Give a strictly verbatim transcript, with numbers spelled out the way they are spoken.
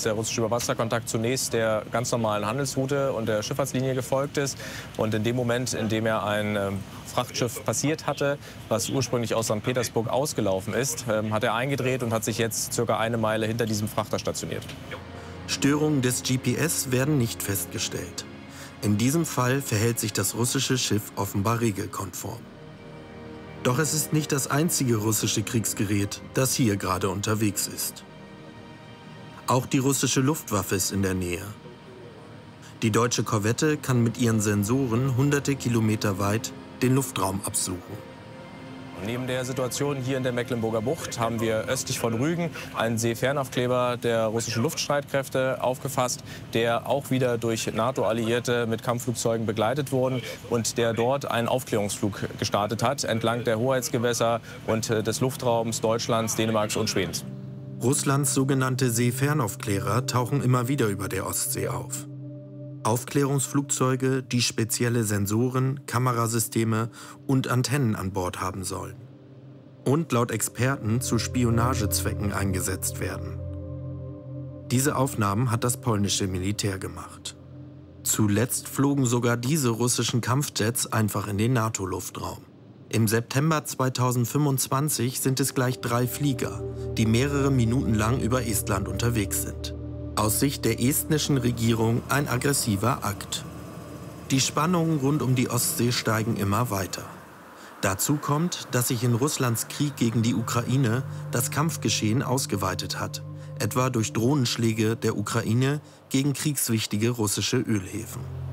der russische Überwasserkontakt zunächst der ganz normalen Handelsroute und der Schifffahrtslinie gefolgt ist. Und in dem Moment, in dem er ein ähm, Frachtschiff passiert hatte, was ursprünglich aus Sankt Petersburg ausgelaufen ist, ähm, hat er eingedreht und hat sich jetzt circa eine Meile hinter diesem Frachter stationiert. Störungen des G P S werden nicht festgestellt. In diesem Fall verhält sich das russische Schiff offenbar regelkonform. Doch es ist nicht das einzige russische Kriegsgerät, das hier gerade unterwegs ist. Auch die russische Luftwaffe ist in der Nähe. Die deutsche Korvette kann mit ihren Sensoren hunderte Kilometer weit den Luftraum absuchen. Neben der Situation hier in der Mecklenburger Bucht haben wir östlich von Rügen einen Seefernaufkleber der russischen Luftstreitkräfte aufgefasst, der auch wieder durch NATO-Alliierte mit Kampfflugzeugen begleitet wurden und der dort einen Aufklärungsflug gestartet hat entlang der Hoheitsgewässer und des Luftraums Deutschlands, Dänemarks und Schwedens. Russlands sogenannte Seefernaufklärer tauchen immer wieder über der Ostsee auf. Aufklärungsflugzeuge, die spezielle Sensoren, Kamerasysteme und Antennen an Bord haben sollen. Und laut Experten zu Spionagezwecken eingesetzt werden. Diese Aufnahmen hat das polnische Militär gemacht. Zuletzt flogen sogar diese russischen Kampfjets einfach in den NATO-Luftraum. Im September zweitausendfünfundzwanzig sind es gleich drei Flieger, die mehrere Minuten lang über Estland unterwegs sind. Aus Sicht der estnischen Regierung ein aggressiver Akt. Die Spannungen rund um die Ostsee steigen immer weiter. Dazu kommt, dass sich in Russlands Krieg gegen die Ukraine das Kampfgeschehen ausgeweitet hat, etwa durch Drohnenschläge der Ukraine gegen kriegswichtige russische Ölhäfen.